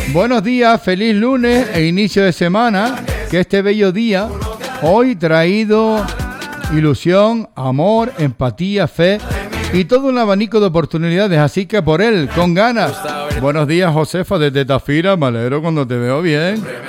Buenos días, feliz lunes e inicio de semana. Que este bello día, hoy traído ilusión, amor, empatía, fe y todo un abanico de oportunidades, así que por él, con ganas. Buenos días, Josefa, desde Tafira, me alegro cuando te veo bien.